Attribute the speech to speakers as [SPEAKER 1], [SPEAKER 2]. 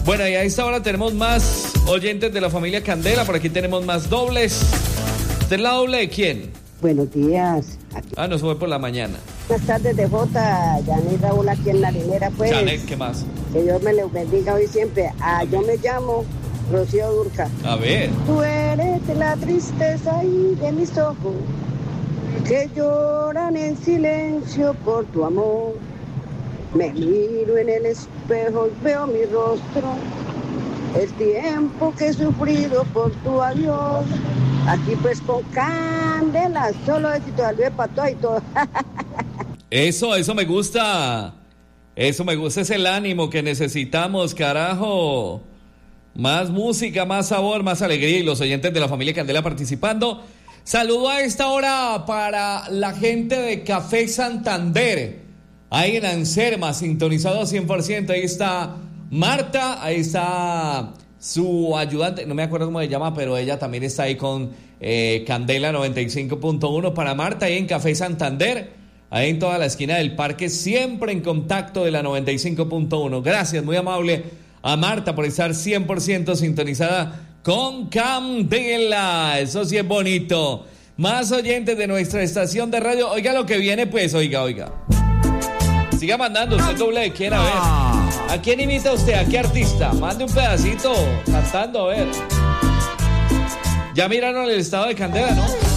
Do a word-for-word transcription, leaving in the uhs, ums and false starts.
[SPEAKER 1] Bueno, y a esta hora tenemos más oyentes de la familia Candela. Por aquí tenemos más dobles. ¿Usted es la doble de quién?
[SPEAKER 2] Buenos días. Aquí.
[SPEAKER 1] Ah, no, se fue por la mañana.
[SPEAKER 2] Buenas tardes de Jota, Janet Raúl aquí en la linera, pues.
[SPEAKER 1] Janet, ¿qué más?
[SPEAKER 2] Que Dios me le bendiga hoy siempre. Ah, yo me llamo Rocío Durca.
[SPEAKER 1] A ver.
[SPEAKER 2] Tú eres de la tristeza y de mis ojos, que lloran en silencio por tu amor. Me miro en el espejo y veo mi rostro, el tiempo que he sufrido por tu adiós. Aquí pues con Candela, solo éxito al para y todo.
[SPEAKER 1] Eso, eso me gusta. Eso me gusta, es el ánimo que necesitamos, carajo. Más música, más sabor, más alegría y los oyentes de la familia Candela participando. Saludo a esta hora para la gente de Café Santander. Ahí en Anserma, sintonizado cien por ciento. Ahí está Marta, ahí está su ayudante, no me acuerdo cómo se llama, pero ella también está ahí con eh, Candela noventa y cinco punto uno. Para Marta, ahí en Café Santander, ahí en toda la esquina del parque, siempre en contacto de la noventa y cinco punto uno. Gracias, muy amable a Marta por estar cien por ciento sintonizada con Candela. Eso sí es bonito. Más oyentes de nuestra estación de radio. Oiga lo que viene, pues, oiga, oiga. Siga mandando, usted doble de quién, a ver. ¿A quién imita usted? ¿A qué artista? Mande un pedacito cantando, a ver. Ya miraron el estado de Candela, ¿no?